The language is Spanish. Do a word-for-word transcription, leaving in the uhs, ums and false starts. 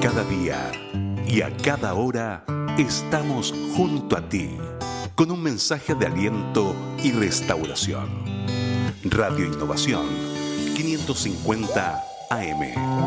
Cada día y a cada hora estamos junto a ti, con un mensaje de aliento y restauración. Radio Innovación quinientos cincuenta A M.